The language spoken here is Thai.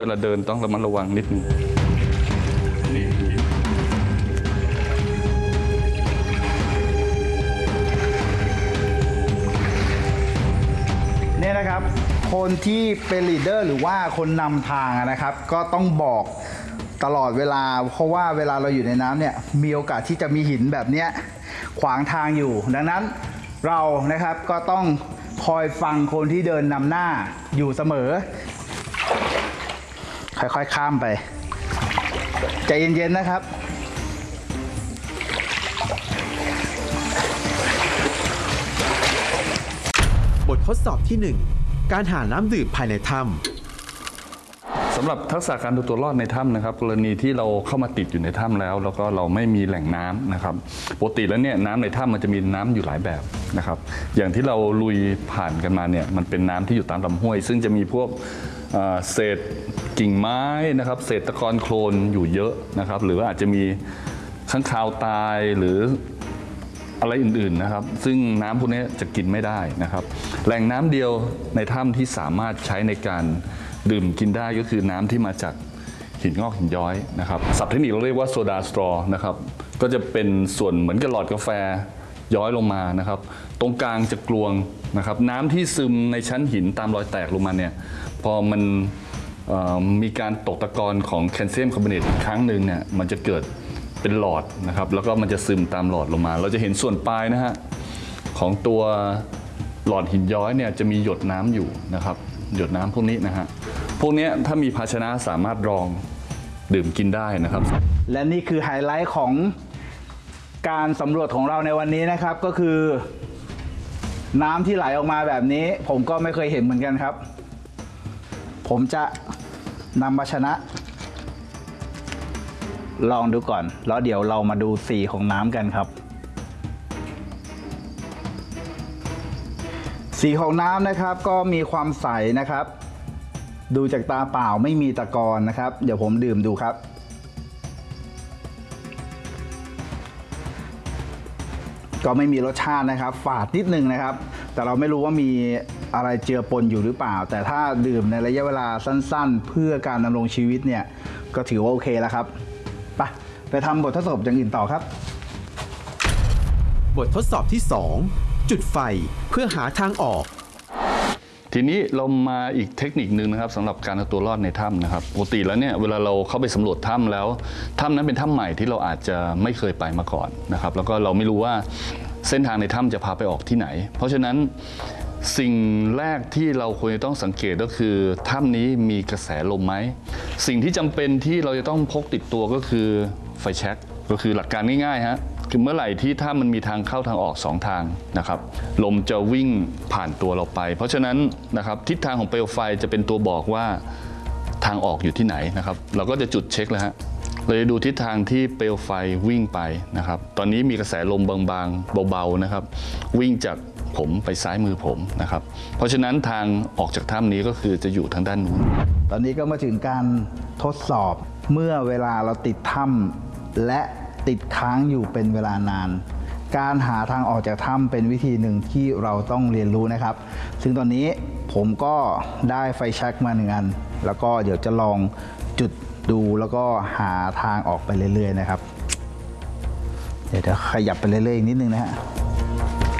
เวลาเดินต้องระมัดระวังนิดนึงนี่นะครับคนที่เป็นลีดเดอร์หรือว่าคนนำทางนะครับก็ต้องบอกตลอดเวลาเพราะว่าเวลาเราอยู่ในน้ำเนี่ยมีโอกาสที่จะมีหินแบบนี้ขวางทางอยู่ดังนั้นเรานะครับก็ต้องคอยฟังคนที่เดินนำหน้าอยู่เสมอค่อยๆข้ามไปใจเย็นๆนะครับบททดสอบที่ 1 การหาน้ำดื่มภายในถ้ำสำหรับทักษะการดูตัวรอดในถ้ำนะครับกรณีที่เราเข้ามาติดอยู่ในถ้ำแล้วก็เราไม่มีแหล่งน้ำนะครับปกติแล้วเนี่ยน้ำในถ้ำมันจะมีน้ำอยู่หลายแบบนะครับอย่างที่เราลุยผ่านกันมาเนี่ยมันเป็นน้ำที่อยู่ตามลำห้วยซึ่งจะมีพวกเศษกิ่งไม้นะครับเศษตะกอนโคลนอยู่เยอะนะครับหรือว่าอาจจะมีค้างคาวตายหรืออะไรอื่นๆนะครับซึ่งน้ำพวกนี้จะกินไม่ได้นะครับแหล่งน้ำเดียวในถ้ำที่สามารถใช้ในการดื่มกินได้ก็คือน้ำที่มาจากหินงอกหินย้อยนะครับศัพท์เทคนิคเราเรียกว่าโซดาสตรอนะครับก็จะเป็นส่วนเหมือนกับหลอดกาแฟย้อยลงมานะครับตรงกลางจะกลวงนะครับน้ำที่ซึมในชั้นหินตามรอยแตกลงมาเนี่ยพอมันมีการตกตะกอนของแคลเซียมคาร์บอเนตอีกครั้งหนึ่งเนี่ยมันจะเกิดเป็นหลอดนะครับแล้วก็มันจะซึมตามหลอดลงมาเราจะเห็นส่วนปลายนะฮะของตัวหลอดหินย้อยเนี่ยจะมีหยดน้ำอยู่นะครับหยดน้ำพวกนี้นะฮะพวกนี้ถ้ามีภาชนะสามารถรองดื่มกินได้นะครับและนี่คือไฮไลท์ของการสำรวจของเราในวันนี้นะครับก็คือน้ำที่ไหลออกมาแบบนี้ผมก็ไม่เคยเห็นเหมือนกันครับผมจะนำภาชนะลองดูก่อนแล้วเดี๋ยวเรามาดูสีของน้ำกันครับสีของน้ำนะครับก็มีความใสนะครับดูจากตาเปล่าไม่มีตะกอนนะครับเดี๋ยวผมดื่มดูครับก็ไม่มีรสชาตินะครับฝาดนิดนึงนะครับแต่เราไม่รู้ว่ามีอะไรเจือปนอยู่หรือเปล่าแต่ถ้าดื่มในระยะเวลาสั้นๆเพื่อการดำรงชีวิตเนี่ยก็ถือว่าโอเคแล้วครับไปทำบททดสอบอย่างอื่นต่อครับบททดสอบที่ 2 จุดไฟเพื่อหาทางออกทีนี้เรามาอีกเทคนิคนึงนะครับสำหรับการเอาตัวรอดในถ้ำนะครับปกติแล้วเนี่ยเวลาเราเข้าไปสำรวจถ้ำแล้วถ้ำนั้นเป็นถ้ำใหม่ที่เราอาจจะไม่เคยไปมาก่อนนะครับแล้วก็เราไม่รู้ว่าเส้นทางในถ้ำจะพาไปออกที่ไหนเพราะฉะนั้นสิ่งแรกที่เราควรจะต้องสังเกตก็คือถ้ำนี้มีกระแสลมไหมสิ่งที่จำเป็นที่เราจะต้องพกติดตัวก็คือไฟแช็กก็คือหลักการง่ายๆฮะคือเมื่อไหร่ที่ถ้ามันมีทางเข้าทางออก2ทางนะครับลมจะวิ่งผ่านตัวเราไปเพราะฉะนั้นนะครับทิศทางของเปลวไฟจะเป็นตัวบอกว่าทางออกอยู่ที่ไหนนะครับเราก็จะจุดเช็คแล้วฮะเราจะดูทิศทางที่เปลวไฟวิ่งไปนะครับตอนนี้มีกระแสลมบางๆเบาๆนะครับวิ่งจากผมไปซ้ายมือผมนะครับเพราะฉะนั้นทางออกจากถ้ำนี้ก็คือจะอยู่ทางด้านนู้นตอนนี้ก็มาถึงการทดสอบเมื่อเวลาเราติดถ้ำและติดค้างอยู่เป็นเวลานานการหาทางออกจากถ้ำเป็นวิธีหนึ่งที่เราต้องเรียนรู้นะครับซึ่งตอนนี้ผมก็ได้ไฟแช็กมา1 อันแล้วก็เดี๋ยวจะลองจุดดูแล้วก็หาทางออกไปเรื่อยๆนะครับเดี๋ยวขยับไปเรื่อยๆอีกนิดนึงนะฮะ